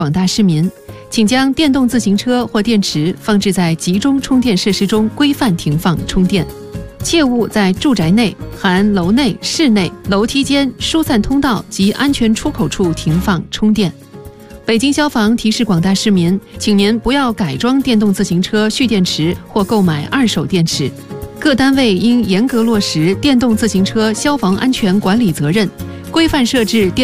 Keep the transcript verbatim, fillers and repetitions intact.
广大市民，请将电动自行车或电池放置在集中充电设施中规范停放充电，切勿在住宅内（含楼内、室内、楼梯间、疏散通道及安全出口处）停放充电。北京消防提示广大市民，请您不要改装电动自行车蓄电池或购买二手电池。各单位应严格落实电动自行车消防安全管理责任，规范设置电